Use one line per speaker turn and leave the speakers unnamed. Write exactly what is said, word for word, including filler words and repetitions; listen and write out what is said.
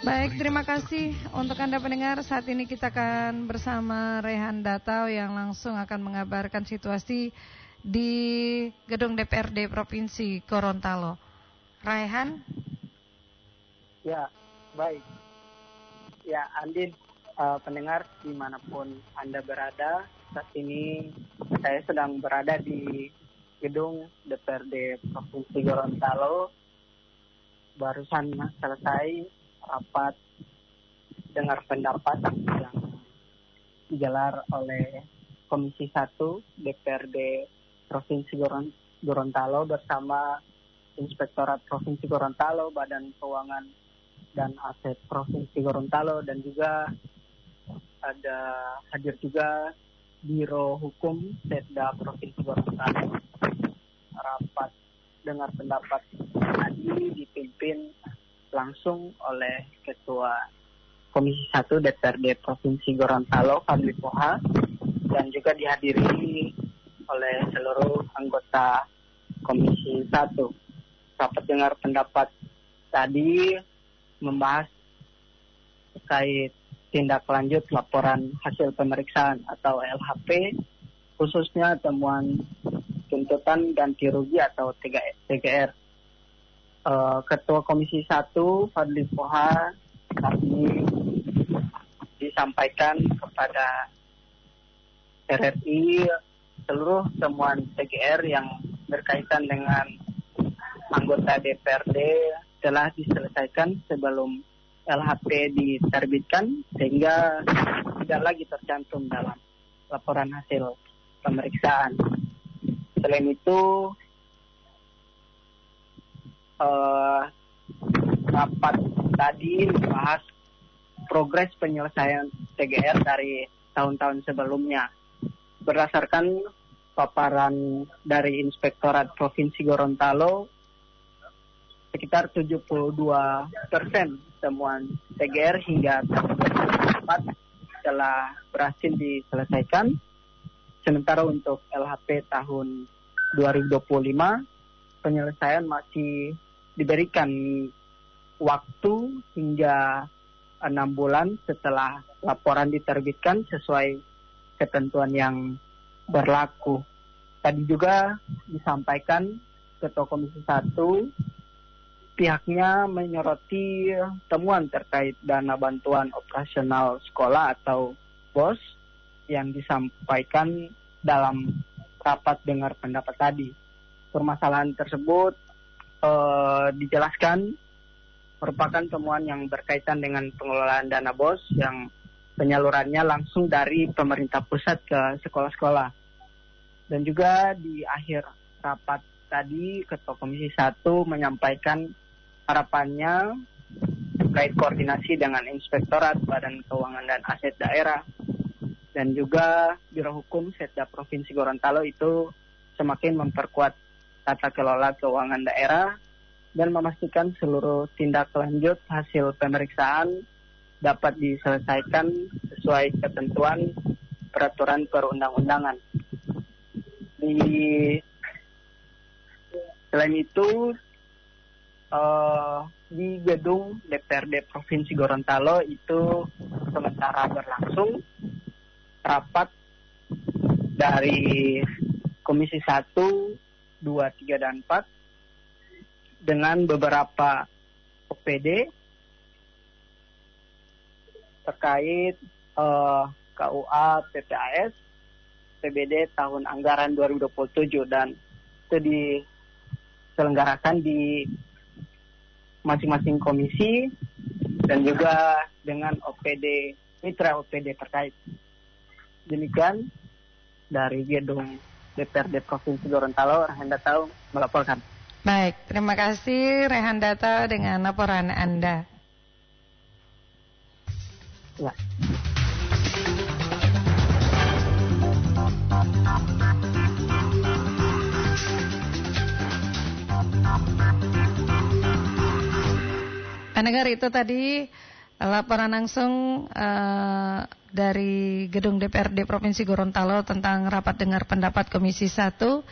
Baik, terima kasih untuk Anda pendengar. Saat ini kita akan bersama Rehan Datau yang langsung akan mengabarkan situasi di gedung D P R D Provinsi Gorontalo. Rehan?
Ya, baik. Ya, Andin, uh, pendengar dimanapun Anda berada, saat ini saya sedang berada di gedung D P R D Provinsi Gorontalo. Barusan selesai rapat dengar pendapat yang digelar oleh Komisi satu D P R D Provinsi Gorontalo bersama Inspektorat Provinsi Gorontalo, Badan Keuangan dan Aset Provinsi Gorontalo, dan juga ada hadir juga Biro Hukum Setda Provinsi Gorontalo. Rapat dengar pendapat tadi dipimpin langsung oleh Ketua Komisi satu D P R D Provinsi Gorontalo, Fadli Poha, dan juga dihadiri oleh seluruh anggota Komisi satu. Rapat dengar pendapat tadi membahas terkait tindak lanjut laporan hasil pemeriksaan atau L H P, khususnya temuan tuntutan ganti rugi atau T G R. Uh, Ketua Komisi satu Fadli Poha saat ini disampaikan kepada R R I seluruh temuan T G R yang berkaitan dengan anggota D P R D telah diselesaikan sebelum L H P diterbitkan, sehingga tidak lagi tercantum dalam laporan hasil pemeriksaan. Selain itu, Uh, rapat tadi membahas progres penyelesaian T G R dari tahun-tahun sebelumnya. Berdasarkan paparan dari Inspektorat Provinsi Gorontalo, sekitar tujuh puluh dua persen temuan T G R hingga tahun dua ribu dua puluh empat telah berhasil diselesaikan. Sementara untuk L H P tahun dua ribu dua puluh lima, penyelesaian masih diberikan waktu hingga enam bulan setelah laporan diterbitkan sesuai ketentuan yang berlaku. Tadi juga disampaikan Ketua Komisi satu, pihaknya menyoroti temuan terkait dana bantuan operasional sekolah atau B O S yang disampaikan dalam rapat dengar pendapat tadi. Permasalahan tersebut Uh, dijelaskan merupakan temuan yang berkaitan dengan pengelolaan dana B O S yang penyalurannya langsung dari pemerintah pusat ke sekolah-sekolah. Dan juga di akhir rapat tadi, Ketua Komisi satu menyampaikan harapannya terkait koordinasi dengan Inspektorat Badan Keuangan dan Aset Daerah dan juga Biro Hukum Setda Provinsi Gorontalo itu semakin memperkuat tata kelola keuangan daerah dan memastikan seluruh tindak lanjut hasil pemeriksaan dapat diselesaikan sesuai ketentuan peraturan perundang-undangan. Di selain itu, uh, di gedung D P R D Provinsi Gorontalo itu sementara berlangsung rapat dari Komisi satu, dua, tiga, dan empat dengan beberapa O P D terkait uh, K U A P P A S P B D tahun anggaran dua ribu dua puluh tujuh, dan itu diselenggarakan di masing-masing komisi dan juga dengan O P D, mitra O P D terkait. Demikian dari gedung D P R D Provinsi Gorontalo, Rehan Datau melaporkan.
Baik, terima kasih Rehan Datau dengan laporan Anda.
Ya.
Pendengar, itu tadi laporan langsung uh, dari gedung D P R D Provinsi Gorontalo tentang rapat dengar pendapat Komisi satu